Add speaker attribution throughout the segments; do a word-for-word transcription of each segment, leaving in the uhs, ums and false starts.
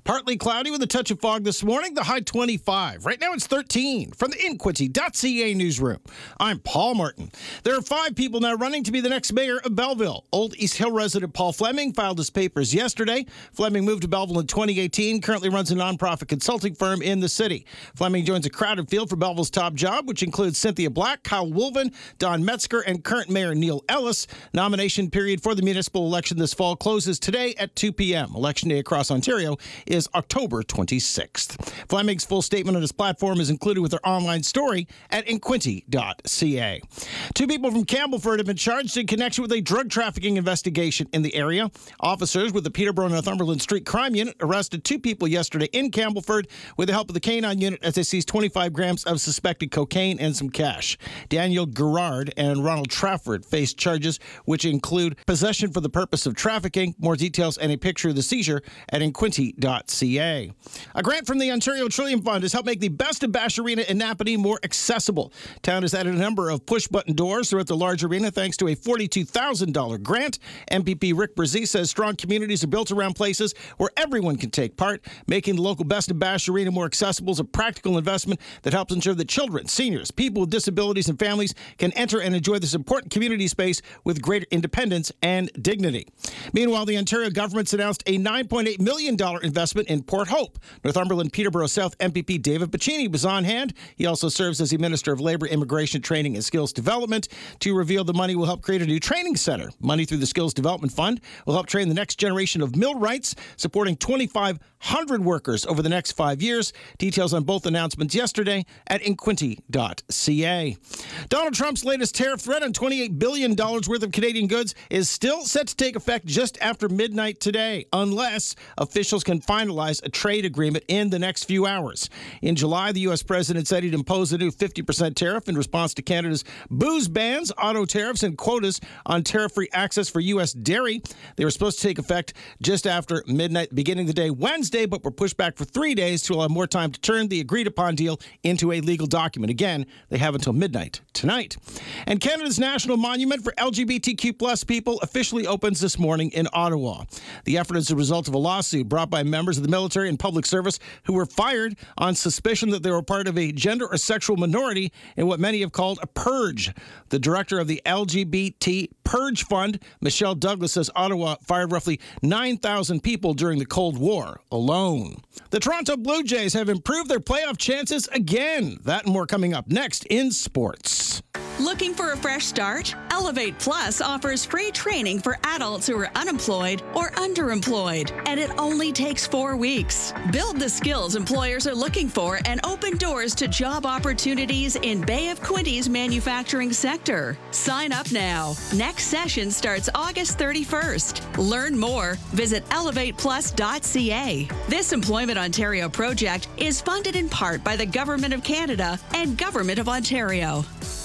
Speaker 1: Partly cloudy with a touch of fog this morning, the high twenty-five. Right now it's thirteen. From the Inquity dot C A newsroom, I'm Paul Martin. There are five people now running to be the next mayor of Belleville. Old East Hill resident Paul Fleming filed his papers yesterday. Fleming moved to Belleville in twenty eighteen, currently runs a nonprofit consulting firm in the city. Fleming joins a crowded field for Belleville's top job, which includes Cynthia Black, Kyle Wolven, Don Metzger, and current mayor Neil Ellis. Nomination period for the municipal election this fall closes today at two p.m. Election day across Ontario is October twenty-sixth. Fleming's full statement on his platform is included with their online story at inquity dot C A. Two people from Campbellford have been charged in connection with a drug trafficking investigation in the area. Officers with the Peterborough Northumberland Street Crime Unit arrested two people yesterday in Campbellford with the help of the Canine Unit as they seized twenty-five grams of suspected cocaine and some cash. Daniel Gerard and Ronald Trafford faced charges which include possession for the purpose of trafficking. More details and a picture of the seizure at inquity dot C A. A grant from the Ontario Trillium Fund has helped make the Best of Bash Arena in Napanee more accessible. Town has added a number of push-button doors throughout the large arena thanks to a forty-two thousand dollars grant. M P P Rick Brzee says strong communities are built around places where everyone can take part. Making the local Best of Bash Arena more accessible is a practical investment that helps ensure that children, seniors, people with disabilities, and families can enter and enjoy this important community space with greater independence and dignity. Meanwhile, the Ontario government's announced a nine point eight million dollars investment in Port Hope. Northumberland Peterborough South M P P David Piccini was on hand. He also serves as the Minister of Labour, Immigration, Training and Skills Development. To reveal the money will help create a new training centre. Money through the Skills Development Fund will help train the next generation of millwrights, supporting twenty-five hundred workers over the next five years. Details on both announcements yesterday at inquity dot C A. Donald Trump's latest tariff threat on twenty-eight billion dollars worth of Canadian goods is still set to take effect just after midnight today, unless officials can finalize a trade agreement in the next few hours. In July, the U S president said he'd impose a new fifty percent tariff in response to Canada's booze bans, auto tariffs, and quotas on tariff-free access for U S dairy. They were supposed to take effect just after midnight, beginning the day Wednesday, but were pushed back for three days to allow more time to turn the agreed-upon deal into a legal document. Again, they have until midnight tonight. And Canada's National Monument for L G B T Q plus people officially opens this morning in Ottawa. The effort is a result of a lawsuit brought by members of the military and public service who were fired on suspicion that they were part of a gender or sexual minority in what many have called a purge. The director of the L G B T Purge Fund, Michelle Douglas, says Ottawa fired roughly nine thousand people during the Cold War alone. The Toronto Blue Jays have improved their playoff chances again. That and more coming up next in sports.
Speaker 2: Looking for a fresh start? Elevate Plus offers free training for adults who are unemployed or underemployed, and it only takes four weeks. Build the skills employers are looking for and open doors to job opportunities in Bay of Quinty's manufacturing sector. Sign up now. Next session starts August thirty-first. Learn more. Visit elevate plus dot C A. This Employment Ontario project is funded in part by the Government of Canada and Government of Ontario.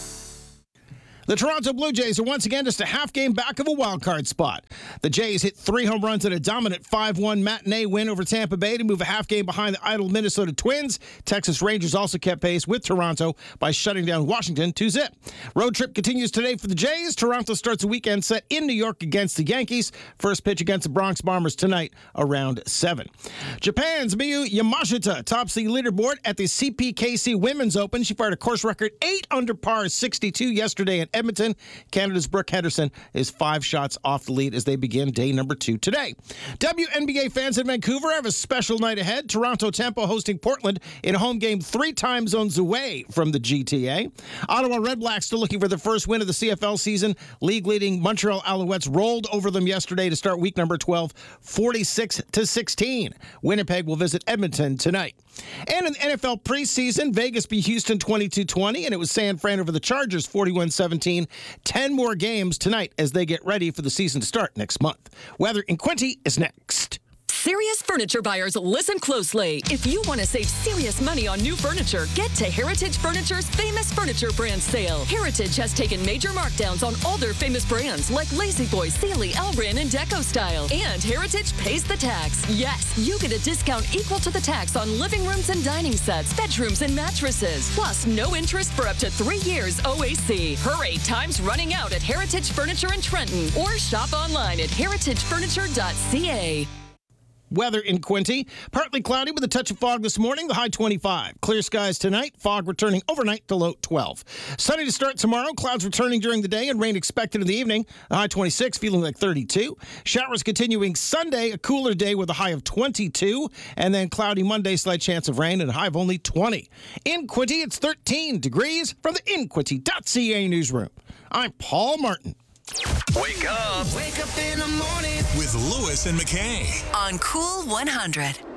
Speaker 1: The Toronto Blue Jays are once again just a half game back of a wildcard spot. The Jays hit three home runs in a dominant five one matinee win over Tampa Bay to move a half game behind the idle Minnesota Twins. Texas Rangers also kept pace with Toronto by shutting down Washington two zip. Road trip continues today for the Jays. Toronto starts a weekend set in New York against the Yankees. First pitch against the Bronx Bombers tonight around seven. Japan's Miyu Yamashita tops the leaderboard at the C P K C Women's Open. She fired a course record eight under par sixty-two yesterday at Edmonton. Canada's Brooke Henderson is five shots off the lead as they begin day number two today. W N B A fans in Vancouver have a special night ahead. Toronto Tempo hosting Portland in a home game three time zones away from the G T A. Ottawa Redblacks still looking for the first win of the C F L season. League-leading Montreal Alouettes rolled over them yesterday to start week number twelve, forty-six to sixteen. Winnipeg will visit Edmonton tonight. And in the N F L preseason, Vegas beat Houston twenty-two twenty, and it was San Fran over the Chargers forty-one seventeen. Ten more games tonight as they get ready for the season to start next month. Weather in Quinty is next.
Speaker 3: Serious furniture buyers, listen closely. If you want to save serious money on new furniture, get to Heritage Furniture's Famous Furniture Brand Sale. Heritage has taken major markdowns on all their famous brands like La-Z-Boy, Sealy, Elrin, and Deco Style. And Heritage pays the tax. Yes, you get a discount equal to the tax on living rooms and dining sets, bedrooms and mattresses. Plus, no interest for up to three years O A C. Hurry, time's running out at Heritage Furniture in Trenton. Or shop online at heritage furniture dot c a.
Speaker 1: Weather in Quincy. Partly cloudy with a touch of fog this morning, the high twenty-five. Clear skies tonight, fog returning overnight to low twelve. Sunny to start tomorrow, clouds returning during the day and rain expected in the evening. The high twenty-six, feeling like thirty-two. Showers continuing Sunday, a cooler day with a high of twenty-two. And then cloudy Monday, slight chance of rain and a high of only twenty. In Quincy, it's thirteen degrees from the in quincy dot c a newsroom. I'm Paul Martin.
Speaker 4: Wake up.
Speaker 5: Wake up in the morning
Speaker 4: With Lewis and McKay.
Speaker 6: On Cool one hundred.